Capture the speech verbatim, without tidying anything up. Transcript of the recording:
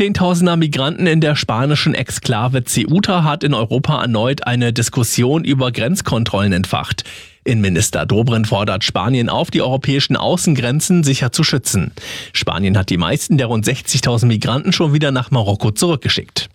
Zehntausender Migranten in der spanischen Exklave Ceuta hat in Europa erneut eine Diskussion über Grenzkontrollen entfacht. Innenminister Dobrindt fordert Spanien auf, die europäischen Außengrenzen sicher zu schützen. Spanien hat die meisten der rund sechzigtausend Migranten schon wieder nach Marokko zurückgeschickt.